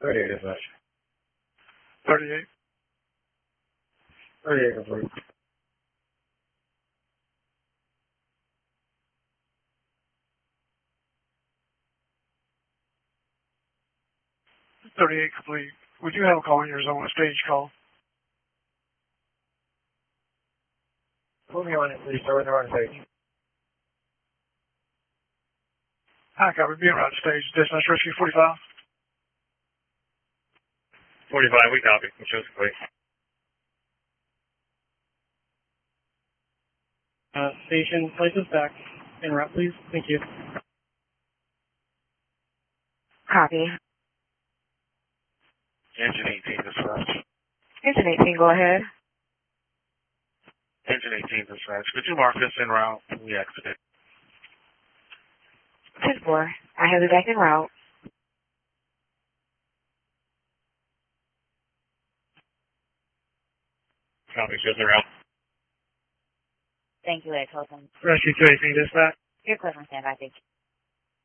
38 dispatch. 38. 38 complete. Complete. We do have a call in your zone, a stage call. Put me on it, please, sir. They're on stage. Hi, copy. Being around stage. Dispatch rescue 45. 45, we copy. Shows complete. Station, place us back. En route, please. Thank you. Copy. Engine 18 dispatch. Engine 18, go ahead. Engine 18 dispatch. Could you mark this en route? We exited. 10-4. I have it back en route. Copy, shows en route. Thank you, Ed Colton. Rescue 218 dispatch. You're clear from standby, thank you.